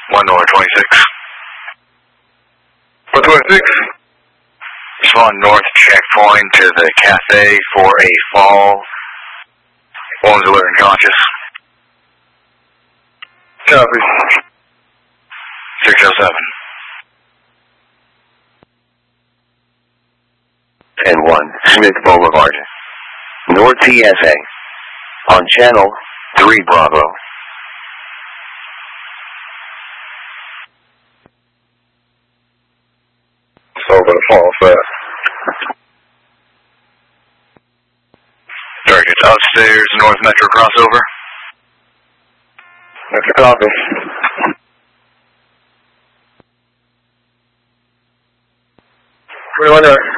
1 North 26. 126. Respond north checkpoint to the cafe for a fall. One's alert and conscious. Copy. 607. 10-1, Smith Boulevard. North PSA. On channel 3 Bravo. So gonna fall fast. Target upstairs, North Metro crossover. That's a copy. 21 yard.